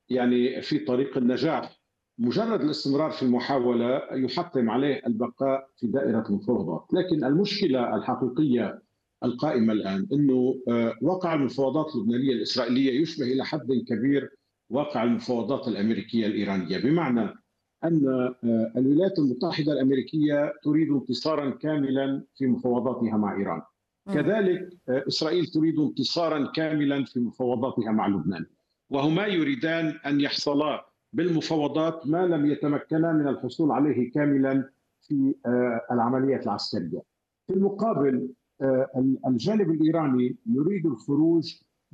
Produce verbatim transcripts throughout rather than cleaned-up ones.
يعني في طريق النجاح. مجرد الاستمرار في المحاولة يحتم عليه البقاء في دائرة المفاوضات، لكن المشكلة الحقيقية القائمة الآن أنه آه، واقع المفاوضات اللبنانية الإسرائيلية يشبه إلى حد كبير واقع المفاوضات الأمريكية الإيرانية، بمعنى أن آه، الولايات المتحدة الأمريكية تريد انتصارا كاملا في مفاوضاتها مع إيران، مم. كذلك آه، إسرائيل تريد انتصارا كاملا في مفاوضاتها مع لبنان، وهما يريدان أن يحصلا بالمفاوضات ما لم يتمكنا من الحصول عليه كاملا في آه، العمليات العسكرية. في المقابل آه، الجانب الإيراني يريد الخروج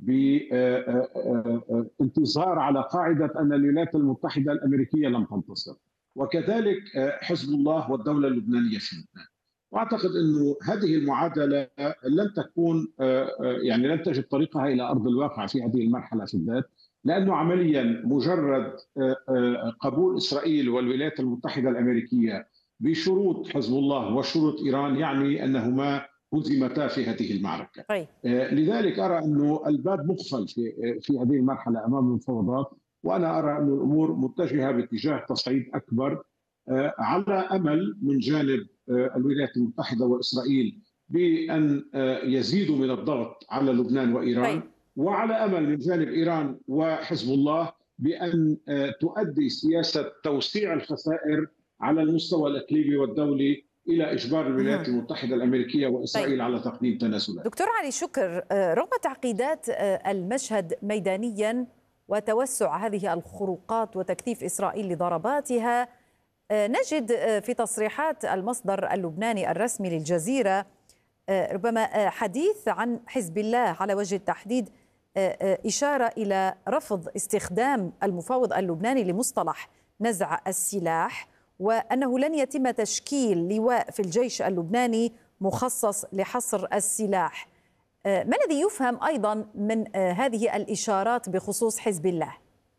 بانتظار على قاعدة أن الولايات المتحدة الأمريكية لم تنتصر، وكذلك آه، حزب الله والدولة اللبنانية في لبنان. واعتقد انه هذه المعادله لن تكون آه، آه، يعني لن تجد طريقها الى ارض الواقع في هذه المرحله في الذات، لانه عمليا مجرد آه، آه، قبول اسرائيل والولايات المتحده الامريكيه بشروط حزب الله وشروط ايران يعني انهما هزمتا في هذه المعركه. طيب. آه، لذلك ارى انه الباب مقفل في آه، في هذه المرحله امام المفاوضات، وانا ارى ان الامور متجهه باتجاه تصعيد اكبر، آه، على امل من جانب آه، الولايات المتحده واسرائيل بان آه، يزيدوا من الضغط على لبنان طيب. وايران، وعلى امل من جانب ايران وحزب الله بان آه، تؤدي سياسه توسيع الخسائر على المستوى الاقليمي والدولي الى اجبار مهم. الولايات المتحده الامريكيه طيب واسرائيل على تقديم تنازلات. دكتور علي شكر، آه، رغم تعقيدات آه، المشهد ميدانيا وتوسع هذه الخروقات وتكثيف إسرائيل لضرباتها، آه، نجد آه، في تصريحات المصدر اللبناني الرسمي للجزيرة آه، ربما آه، حديث عن حزب الله على وجه التحديد، آه، آه، إشارة إلى رفض استخدام المفاوض اللبناني لمصطلح نزع السلاح، وأنه لن يتم تشكيل لواء في الجيش اللبناني مخصص لحصر السلاح. آه، ما الذي يفهم أيضا من آه، هذه الإشارات بخصوص حزب الله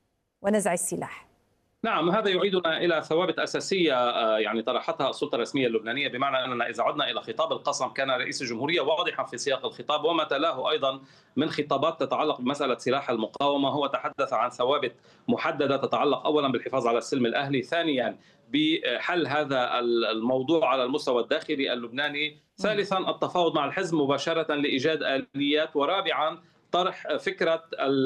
ونزع السلاح؟ نعم، هذا يعيدنا إلى ثوابت أساسية آه، يعني طرحتها السلطة الرسمية اللبنانية، بمعنى أننا إذا عدنا إلى خطاب القسم كان رئيس الجمهورية واضحا في سياق الخطاب، وما تلاه أيضا من خطابات تتعلق بمسألة سلاح المقاومة. هو تحدث عن ثوابت محددة تتعلق أولا بالحفاظ على السلم الأهلي، ثانيا بحل هذا الموضوع على المستوى الداخلي اللبناني، ثالثا التفاوض مع الحزب مباشرة لإيجاد آليات، ورابعا طرح فكرة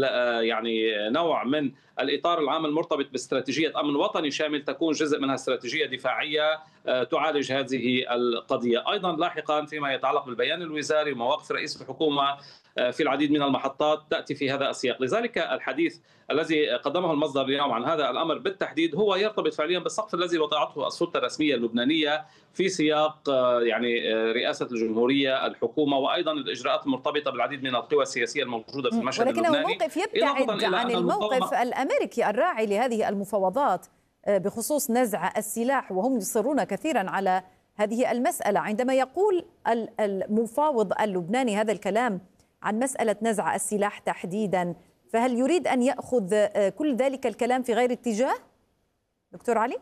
يعني نوع من الإطار العام المرتبط باستراتيجية أمن وطني شامل تكون جزء منها استراتيجية دفاعية تعالج هذه القضية. أيضا لاحقا فيما يتعلق بالبيان الوزاري ومواقف رئيس الحكومة في العديد من المحطات تأتي في هذا السياق، لذلك الحديث الذي قدمه المصدر اليوم عن هذا الأمر بالتحديد هو يرتبط فعليا بالسقف الذي وضعته السلطة الرسمية اللبنانية في سياق يعني رئاسة الجمهورية، الحكومة، وأيضا الإجراءات المرتبطة بالعديد من القوى السياسية الموجودة في المشهد ولكنه اللبناني، موقف يبتعد عن الموقف الأمريكي الراعي لهذه المفاوضات بخصوص نزع السلاح، وهم يصرون كثيرا على هذه المسألة. عندما يقول المفاوض اللبناني هذا الكلام عن مسألة نزع السلاح تحديدا، فهل يريد أن يأخذ كل ذلك الكلام في غير اتجاه دكتور علي؟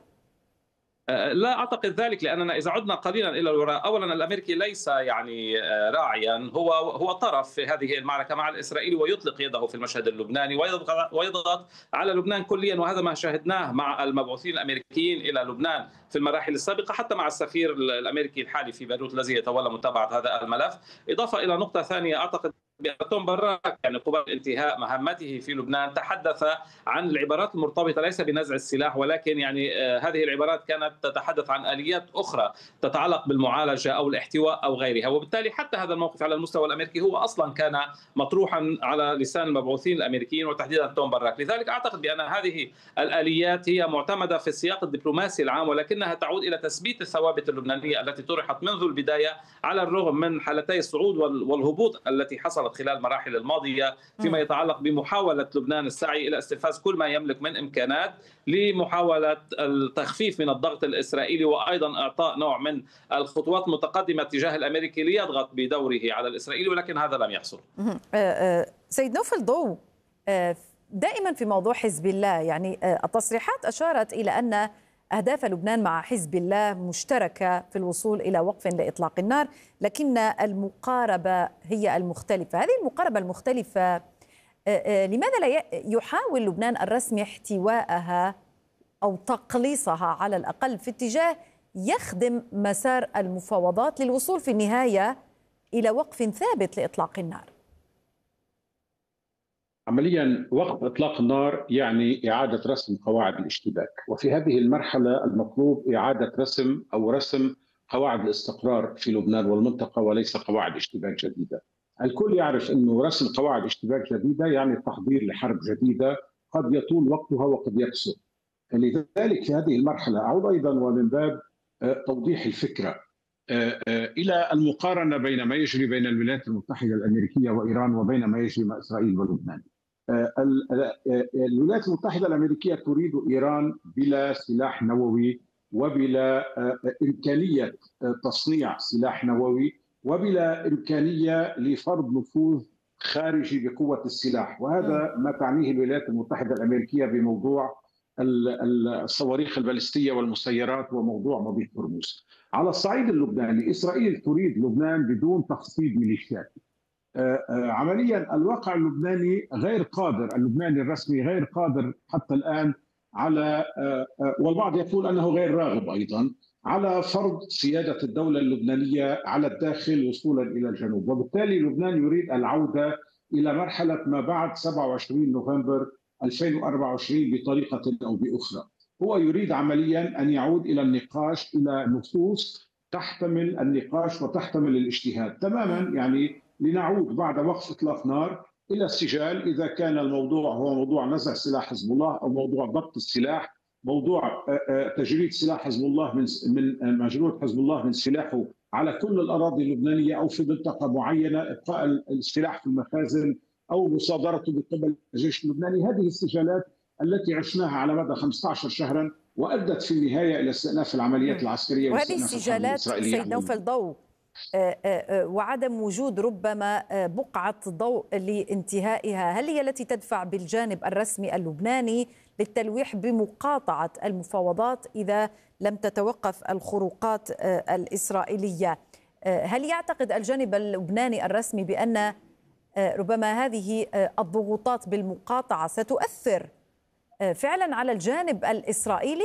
لا أعتقد ذلك، لأننا إذا عدنا قليلا إلى الوراء، أولا الأمريكي ليس يعني راعيا، هو هو طرف في هذه المعركة مع الإسرائيلي ويطلق يده في المشهد اللبناني ويضغط على لبنان كليا، وهذا ما شاهدناه مع المبعوثين الأمريكيين إلى لبنان في المراحل السابقة، حتى مع السفير الأمريكي الحالي في بيروت الذي يتولى متابعة هذا الملف. إضافة إلى نقطة ثانية، أعتقد توم براك يعني قبل انتهاء مهمته في لبنان تحدث عن العبارات المرتبطة ليس بنزع السلاح، ولكن يعني هذه العبارات كانت تتحدث عن آليات أخرى تتعلق بالمعالجة أو الاحتواء أو غيرها، وبالتالي حتى هذا الموقف على المستوى الأمريكي هو أصلا كان مطروحا على لسان المبعوثين الأمريكيين وتحديدا توم براك. لذلك أعتقد بأن هذه الآليات هي معتمدة في السياق الدبلوماسي العام، ولكنها تعود إلى تثبيت الثوابت اللبنانية التي طرحت منذ البداية على الرغم من حالتي الصعود والهبوط التي حصلت خلال المراحل الماضية فيما يتعلق بمحاولة لبنان السعي إلى استنفاذ كل ما يملك من إمكانات لمحاولة التخفيف من الضغط الإسرائيلي، وأيضا إعطاء نوع من الخطوات المتقدمة تجاه الأمريكي ليضغط بدوره على الإسرائيلي، ولكن هذا لم يحصل. سيد نوفل ضو، دائما في موضوع حزب الله، يعني التصريحات أشارت إلى أن أهداف لبنان مع حزب الله مشتركة في الوصول إلى وقف لإطلاق النار، لكن المقاربة هي المختلفة. هذه المقاربة المختلفة لماذا لا يحاول لبنان الرسمي احتوائها أو تقليصها على الأقل في اتجاه يخدم مسار المفاوضات للوصول في النهاية إلى وقف ثابت لإطلاق النار؟ عمليا وقف إطلاق النار يعني إعادة رسم قواعد الاشتباك، وفي هذه المرحلة المطلوب إعادة رسم أو رسم قواعد الاستقرار في لبنان والمنطقة وليس قواعد اشتباك جديدة. الكل يعرف أنه رسم قواعد اشتباك جديدة يعني التحضير لحرب جديدة قد يطول وقتها وقد يقصر. لذلك في هذه المرحلة أعود أيضا ومن باب توضيح الفكرة إلى المقارنة بين ما يجري بين الولايات المتحدة الأمريكية وإيران وبين ما يجري مع إسرائيل ولبنان. الولايات المتحدة الأمريكية تريد إيران بلا سلاح نووي وبلا إمكانية تصنيع سلاح نووي وبلا إمكانية لفرض نفوذ خارجي بقوة السلاح، وهذا ما تعنيه الولايات المتحدة الأمريكية بموضوع الصواريخ البالستية والمسيرات وموضوع مضيق هرمز. على الصعيد اللبناني إسرائيل تريد لبنان بدون تخصيب ميليشيات. عمليا الواقع اللبناني غير قادر، اللبناني الرسمي غير قادر حتى الآن على، والبعض يقول أنه غير راغب أيضا على فرض سيادة الدولة اللبنانية على الداخل وصولا إلى الجنوب، وبالتالي لبنان يريد العودة إلى مرحلة ما بعد سبعة وعشرين نوفمبر ألفين وأربعة وعشرين بطريقة أو بأخرى. هو يريد عمليا أن يعود إلى النقاش، إلى نصوص تحتمل النقاش وتحتمل الاجتهاد تماما، يعني لنعود بعد وقف إطلاق نار إلى السجال إذا كان الموضوع هو موضوع نزع سلاح حزب الله أو موضوع ضبط السلاح، موضوع تجريد سلاح حزب الله من من مجرود حزب الله من سلاحه على كل الأراضي اللبنانية أو في منطقة معينة، إبقاء السلاح في المخازن أو مصادرته من قبل الجيش اللبناني. هذه السجالات التي عشناها على مدى خمسة عشر شهرا وأدت في النهاية إلى استئناف العمليات العسكرية وهذه السجالات سيد نوفل ضوء وعدم وجود ربما بقعة ضوء لانتهائها، هل هي التي تدفع بالجانب الرسمي اللبناني للتلويح بمقاطعة المفاوضات إذا لم تتوقف الخروقات الإسرائيلية؟ هل يعتقد الجانب اللبناني الرسمي بأن ربما هذه الضغوطات بالمقاطعة ستؤثر فعلا على الجانب الإسرائيلي؟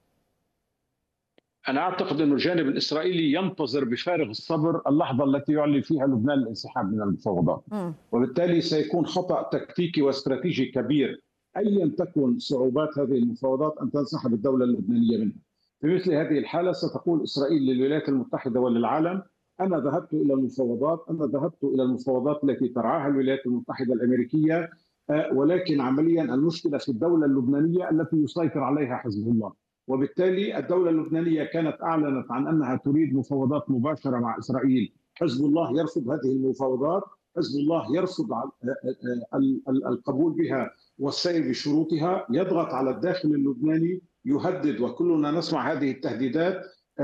أنا أعتقد أن الجانب الإسرائيلي ينتظر بفارغ الصبر اللحظة التي يعلن فيها لبنان الانسحاب من المفاوضات، وبالتالي سيكون خطأ تكتيكي واستراتيجي كبير أيا تكن صعوبات هذه المفاوضات أن تنسحب الدولة اللبنانية منها. في مثل هذه الحالة ستقول إسرائيل للولايات المتحدة وللعالم: أنا ذهبت إلى المفاوضات، أنا ذهبت إلى المفاوضات التي ترعاها الولايات المتحدة الأمريكية، ولكن عمليا المشكلة في الدولة اللبنانية التي يسيطر عليها حزب الله. وبالتالي الدولة اللبنانية كانت أعلنت عن أنها تريد مفاوضات مباشرة مع إسرائيل، حزب الله يرفض هذه المفاوضات، حزب الله يرفض القبول بها والسير بشروطها، يضغط على الداخل اللبناني، يهدد، وكلنا نسمع هذه التهديدات.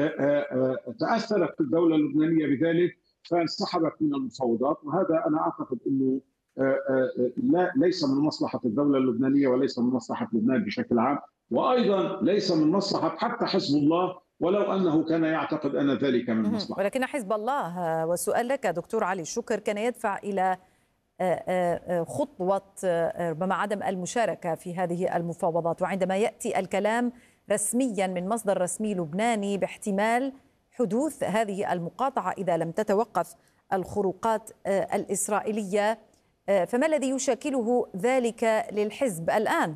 تأثرت الدولة اللبنانية بذلك فانسحبت من المفاوضات، وهذا أنا أعتقد أنه لا ليس من مصلحة الدولة اللبنانية وليس من مصلحة لبنان بشكل عام، وأيضا ليس من مصلحة حتى حزب الله ولو أنه كان يعتقد أن ذلك من مصلحة. ولكن حزب الله، والسؤال لك دكتور علي الشكر، كان يدفع إلى خطوة ربما عدم المشاركة في هذه المفاوضات، وعندما يأتي الكلام رسميا من مصدر رسمي لبناني باحتمال حدوث هذه المقاطعة إذا لم تتوقف الخروقات الإسرائيلية، فما الذي يشكله ذلك للحزب الآن؟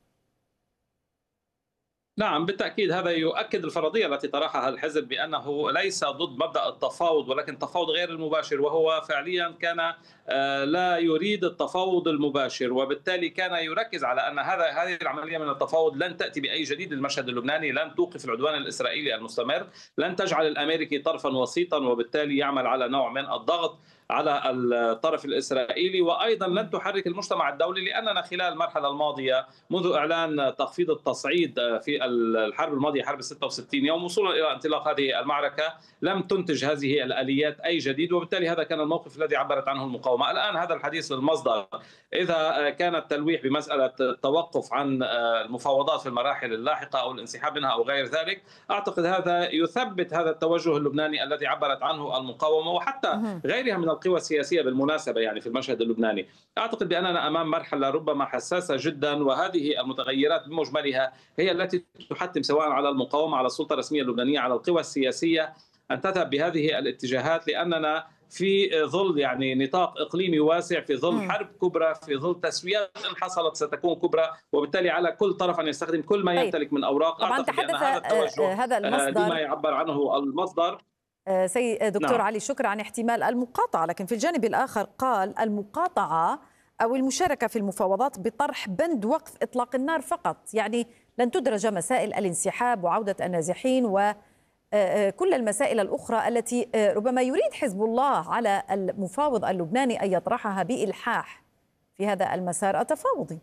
نعم بالتأكيد هذا يؤكد الفرضية التي طرحها الحزب بأنه ليس ضد مبدأ التفاوض ولكن التفاوض غير المباشر، وهو فعليا كان لا يريد التفاوض المباشر، وبالتالي كان يركز على أن هذا هذه العملية من التفاوض لن تأتي بأي جديد للمشهد اللبناني، لن توقف العدوان الإسرائيلي المستمر، لن تجعل الأمريكي طرفا وسيطا وبالتالي يعمل على نوع من الضغط على الطرف الإسرائيلي، وأيضا لن تحرك المجتمع الدولي، لأننا خلال المرحلة الماضية منذ إعلان تخفيض التصعيد في الحرب الماضية حرب ستة وستين يوم وصولا إلى انطلاق هذه المعركة لم تنتج هذه الآليات أي جديد، وبالتالي هذا كان الموقف الذي عبرت عنه المقاومة. الآن هذا الحديث للمصدر، إذا كان التلويح بمسألة التوقف عن المفاوضات في المراحل اللاحقة أو الانسحاب منها أو غير ذلك، أعتقد هذا يثبت هذا التوجه اللبناني الذي عبرت عنه المقاومة وحتى غيرها من القوى السياسية بالمناسبة يعني في المشهد اللبناني. أعتقد بأننا أمام مرحلة ربما حساسة جدا، وهذه المتغيرات بمجملها هي التي تحتم سواء على المقاومة، على السلطة الرسمية اللبنانية، على القوى السياسية أن تذهب بهذه الاتجاهات، لأننا في ظل يعني نطاق إقليمي واسع، في ظل حرب كبرى، في ظل تسويات إن حصلت ستكون كبرى، وبالتالي على كل طرف أن يستخدم كل ما يمتلك من أوراق. طبعا أعتقد تحدث بأن هذا التوجه هذا المصدر لما يعبر عنه المصدر. سي دكتور نعم. علي شكر عن احتمال المقاطعة، لكن في الجانب الآخر قال المقاطعة أو المشاركة في المفاوضات بطرح بند وقف إطلاق النار فقط، يعني لن تدرج مسائل الانسحاب وعودة النازحين وكل المسائل الأخرى التي ربما يريد حزب الله على المفاوض اللبناني أن يطرحها بإلحاح في هذا المسار التفاوضي.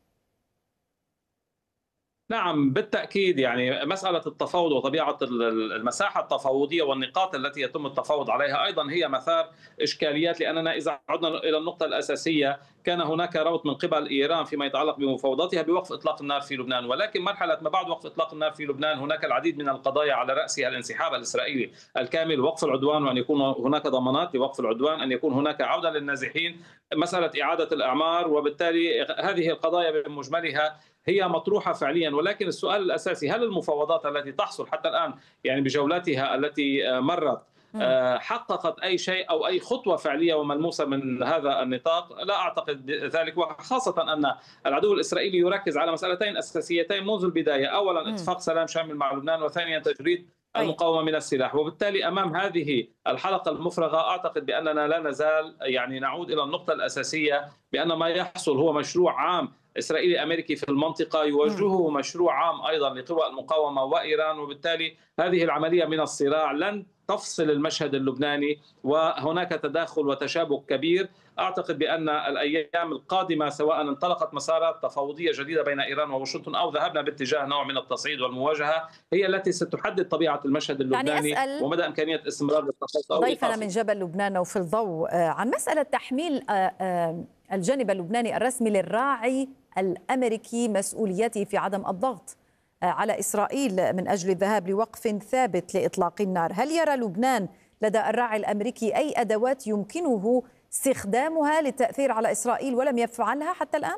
نعم بالتأكيد، يعني مسألة التفاوض وطبيعة المساحة التفاوضية والنقاط التي يتم التفاوض عليها أيضا هي مثار إشكاليات، لأننا إذا عدنا إلى النقطة الأساسية كان هناك ربط من قبل إيران فيما يتعلق بمفاوضاتها بوقف إطلاق النار في لبنان، ولكن مرحلة ما بعد وقف إطلاق النار في لبنان هناك العديد من القضايا على رأسها الانسحاب الإسرائيلي الكامل، وقف العدوان، وأن يكون هناك ضمانات لوقف العدوان، أن يكون هناك عودة للنازحين، مسألة إعادة الأعمار، وبالتالي هذه القضايا بمجملها هي مطروحة فعليا. ولكن السؤال الأساسي، هل المفاوضات التي تحصل حتى الآن يعني بجولاتها التي مرت حققت أي شيء أو أي خطوة فعلية وملموسة من هذا النطاق؟ لا أعتقد ذلك، وخاصة أن العدو الإسرائيلي يركز على مسألتين أساسيتين منذ البداية، أولا اتفاق سلام شامل مع لبنان، وثانيا تجريد المقاومة من السلاح. وبالتالي أمام هذه الحلقة المفرغة أعتقد بأننا لا نزال يعني نعود إلى النقطة الأساسية بأن ما يحصل هو مشروع عام إسرائيلي أمريكي في المنطقة يوجهه مشروع عام أيضا لقوى المقاومة وإيران، وبالتالي هذه العملية من الصراع لن تفصل المشهد اللبناني، وهناك تداخل وتشابك كبير. أعتقد بأن الأيام القادمة سواء انطلقت مسارات تفاوضية جديدة بين إيران وواشنطن أو ذهبنا باتجاه نوع من التصعيد والمواجهة هي التي ستحدد طبيعة المشهد اللبناني يعني ومدى إمكانية استمرار التفاوض. ضيفنا من جبل لبنان وفي الضوء عن مسألة تحميل الجانب اللبناني الرسمي للراعي الأمريكي مسؤوليته في عدم الضغط على إسرائيل من أجل الذهاب لوقف ثابت لإطلاق النار. هل يرى لبنان لدى الراعي الأمريكي أي أدوات يمكنه استخدامها للتأثير على إسرائيل ولم يفعلها حتى الآن؟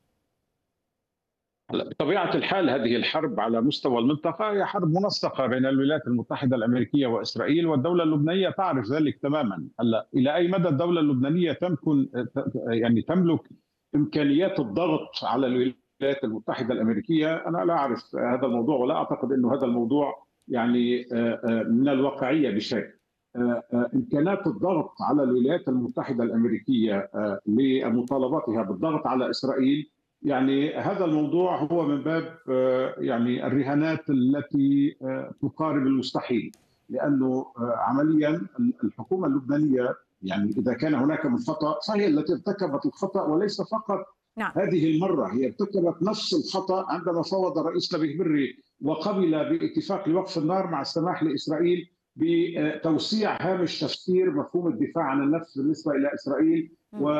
بطبيعة الحال هذه الحرب على مستوى المنطقة هي حرب منسقة بين الولايات المتحدة الأمريكية وإسرائيل، والدولة اللبنانية تعرف ذلك تماما. هلا إلى أي مدى الدولة اللبنانية تمكن يعني تملك إمكانيات الضغط على الولايات المتحدة الأمريكية، أنا لا أعرف هذا الموضوع، ولا أعتقد أنه هذا الموضوع يعني من الواقعية بشيء. إمكانات الضغط على الولايات المتحدة الأمريكية لمطالبتها بالضغط على إسرائيل، يعني هذا الموضوع هو من باب يعني الرهانات التي تقارب المستحيل، لأنه عمليا الحكومة اللبنانية يعني إذا كان هناك من خطأ فهي التي ارتكبت الخطأ، وليس فقط نعم. هذه المرة هي ارتكبت نفس الخطأ عندما فوض الرئيس نبيه بري وقبل باتفاق لوقف النار مع السماح لإسرائيل بتوسيع هامش تفسير مفهوم الدفاع عن النفس بالنسبة إلى إسرائيل،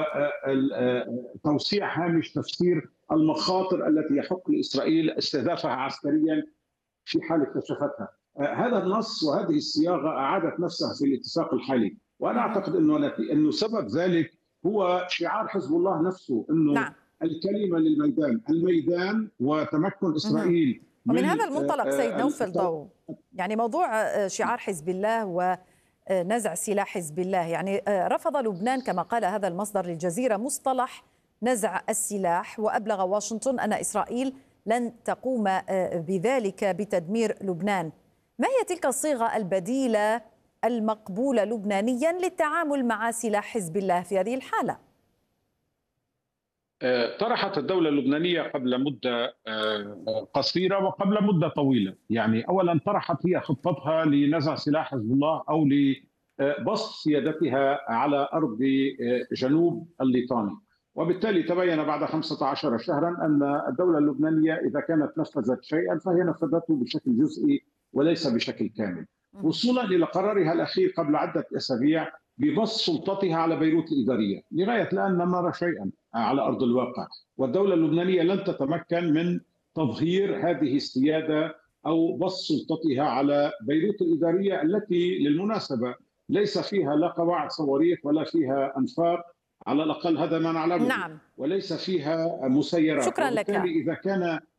وتوسيع هامش تفسير المخاطر التي يحق لإسرائيل استهدافها عسكريا في حال اكتشفتها. هذا النص وهذه الصياغة أعادت نفسها في الاتفاق الحالي، وأنا أعتقد أنه أنه سبب ذلك هو شعار حزب الله نفسه، أنه نعم. الكلمة للميدان، الميدان وتمكن إسرائيل. ومن هذا المنطلق سيد نوفل ضو يعني موضوع شعار حزب الله ونزع سلاح حزب الله، يعني رفض لبنان كما قال هذا المصدر للجزيرة مصطلح نزع السلاح، وأبلغ واشنطن أن إسرائيل لن تقوم بذلك بتدمير لبنان. ما هي تلك الصيغة البديلة المقبولة لبنانيا للتعامل مع سلاح حزب الله في هذه الحالة؟ طرحت الدولة اللبنانية قبل مدة قصيرة وقبل مدة طويلة، يعني أولا طرحت هي خطتها لنزع سلاح حزب الله أو لبسط سيادتها على أرض جنوب الليطاني، وبالتالي تبين بعد خمسة عشر شهرا أن الدولة اللبنانية إذا كانت نفذت شيئا فهي نفذته بشكل جزئي وليس بشكل كامل، وصولا إلى قرارها الأخير قبل عدة أسابيع ببسط سلطتها على بيروت الإدارية. لغاية الآن لم نرى شيئا على أرض الواقع، والدولة اللبنانية لن تتمكن من تظهير هذه السيادة أو بسط سلطتها على بيروت الإدارية التي للمناسبة ليس فيها لا قواعد صواريخ ولا فيها أنفاق، على الأقل هذا ما نعلمه. نعم. وليس فيها مسيرات. شكرا لك. إذا كان